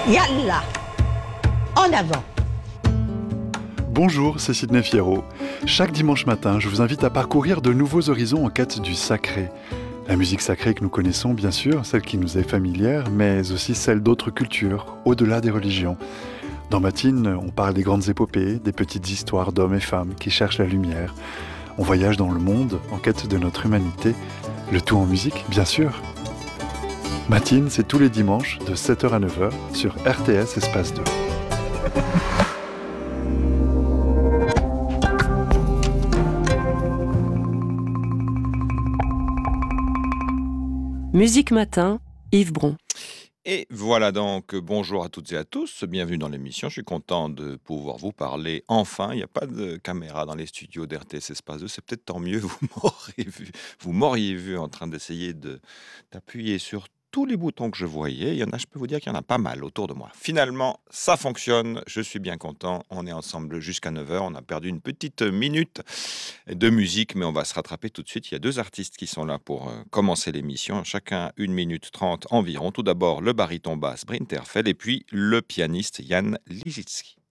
Yallah, en avant. Bonjour, c'est Sidney Fierro. Chaque dimanche matin, je vous invite à parcourir de nouveaux horizons en quête du sacré. La musique sacrée que nous connaissons, bien sûr, celle qui nous est familière, mais aussi celle d'autres cultures, au-delà des religions. Dans Matine, on parle des grandes épopées, des petites histoires d'hommes et femmes qui cherchent la lumière. On voyage dans le monde en quête de notre humanité, le tout en musique, bien sûr. Matine, c'est tous les dimanches de 7h à 9h sur RTS Espace 2. Musique Matin, Yves Bron. Et voilà donc, bonjour à toutes et à tous, bienvenue dans l'émission. Je suis content de pouvoir vous parler enfin. Il n'y a pas de caméra dans les studios d'RTS Espace 2, c'est peut-être tant mieux, vous m'auriez vu en train d'essayer d'appuyer sur tous les boutons que je voyais. Je peux vous dire qu'il y en a pas mal autour de moi. Finalement, ça fonctionne, je suis bien content. On est ensemble jusqu'à 9h, on a perdu une petite minute de musique, mais on va se rattraper tout de suite. Il y a deux artistes qui sont là pour commencer l'émission, chacun 1 minute 30 environ. Tout d'abord, le baryton basse Brinterfell et puis le pianiste Jan Ligitsky.